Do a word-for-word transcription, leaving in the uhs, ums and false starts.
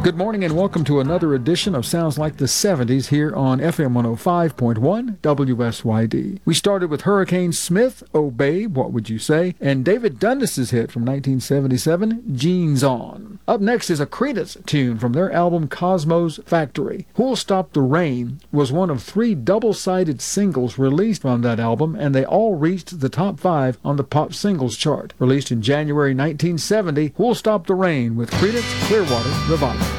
Good morning and welcome to another edition of Sounds Like the seventies here on F M one oh five point one W S Y D. We started with Hurricane Smith, Oh Babe, What Would You Say? And David Dundas's hit from nineteen seventy-seven, Jeans On. Up next is a Creedence tune from their album Cosmo's Factory. Who'll Stop the Rain was one of three double-sided singles released on that album, and they all reached the top five on the pop singles chart. Released in January nineteen seventy, Who'll Stop the Rain with Creedence Clearwater Revival.